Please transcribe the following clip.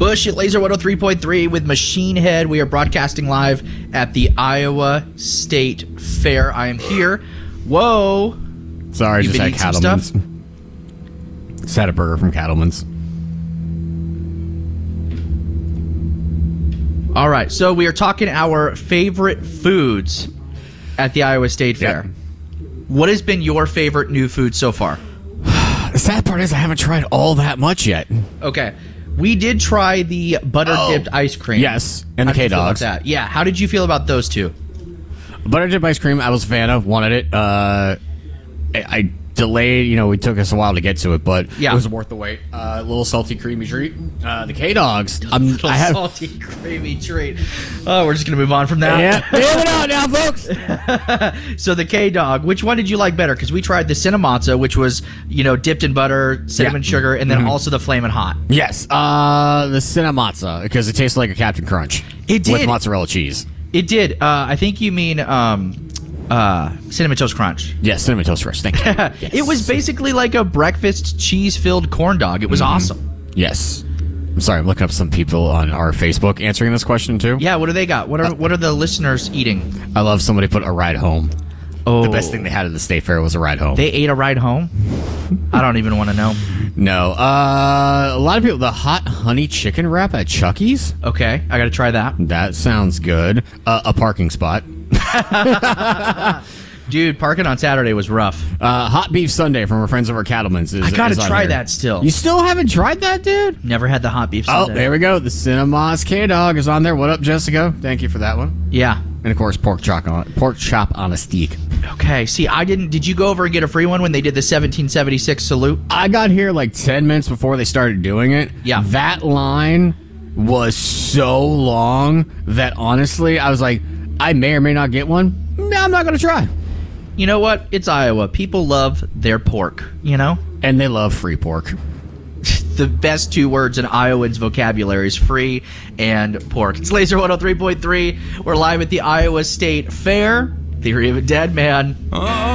Bush at Laser 103.3 with Machine Head. We are broadcasting live at the Iowa State Fair. I am here. Whoa. Sorry, just had Cattleman's. Just had a burger from Cattleman's. All right, so we are talking our favorite foods at the Iowa State Fair. Yep. What has been your favorite new food so far? The sad part is I haven't tried all that much yet. Okay. We did try the butter-dipped ice cream. Yes, and the How did you feel about K-Dogs. that? Yeah, how did you feel about those two? Butter dip ice cream, I was a fan of, wanted it. I delayed, it took us a while to get to it, but Yeah. it was worth the wait. A little salty, creamy treat. The K-Dogs, Salty, creamy treat. Oh, we're just going to move on from that. Yeah, moving on now, folks. So the K-Dog, which one did you like better? Because we tried the Cinnamazza, which was, dipped in butter, cinnamon sugar, and then also the Flamin' Hot. Yes, the Cinnamazza, because it tastes like a Captain Crunch. It did. With mozzarella cheese. It did. I think you mean Cinnamon Toast Crunch. Yes, Cinnamon Toast Crunch, thank you. Yes. It was basically like a breakfast cheese-filled corn dog. It was awesome. Yes. I'm sorry, I'm looking up some people on our Facebook answering this question, too. Yeah, what do they got? What are the listeners eating? I love somebody put a ride home. Oh, The best thing they had at the State Fair was a ride home. They ate a ride home? I don't even want to know. No. A lot of people, the hot honey chicken wrap at Chucky's. Okay, I got to try that. That sounds good. A parking spot. Dude, parking on Saturday was rough. Hot beef sundae from our friends over at Cattleman's. I got to on try here. that still. You still haven't tried that, dude? Never had the hot beef Oh, sundae. there we go. The Cinemas K-Dog is on there. What up, Jessica? Thank you for that one. Yeah. And, of course, pork chop on a steak. Okay, see, did you go over and get a free one when they did the 1776 salute? I got here like 10 minutes before they started doing it. Yeah. That line was so long that, honestly, I was like, I may or may not get one. No, I'm not going to try. You know what? It's Iowa. People love their pork, And they love free pork. The best two words in Iowans' vocabulary is free and pork. It's Laser 103.3. We're live at the Iowa State Fair. Theory of a Dead Man.